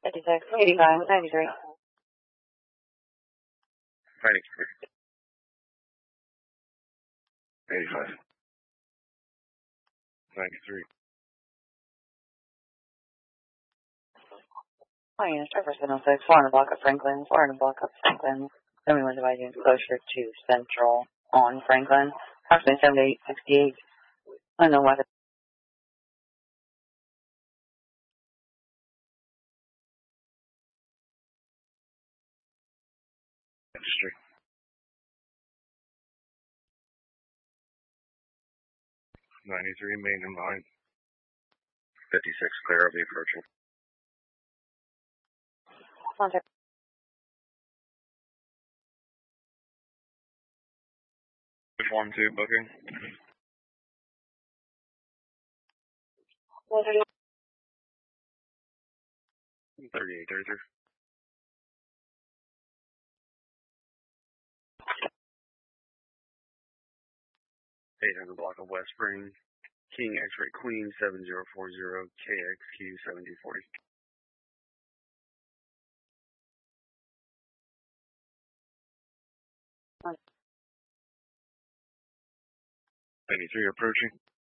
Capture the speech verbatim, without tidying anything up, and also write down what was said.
fifty-six, eighty-five, ninety-three. ninety-three. eighty-five. ninety-three. Oh, yeah, Jefferson oh six, four hundred block of Franklin, four hundred block of Franklin. Everyone's dividing closer to Central on Franklin. Approximately seventy-eight, sixty-eight. I don't know why the Industry. ninety-three, main and line. fifty-six, clear, I'll be approaching. contact. one two, booking. thirty-eight, thirty-three. eight hundred block of West Spring. King X-Ray Queen seven zero four zero K X Q seventy forty. ninety-three approaching.